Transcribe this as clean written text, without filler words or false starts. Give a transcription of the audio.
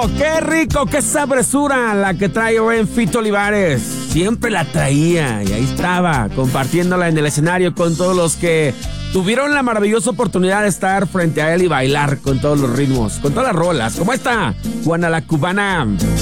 Qué rico, qué sabrosura la que trae buen Fito Olivares. Siempre la traía y ahí estaba, compartiéndola en el escenario con todos los que tuvieron la maravillosa oportunidad de estar frente a él y bailar con todos los ritmos, con todas las rolas. ¿Cómo está? Juana la Cubana.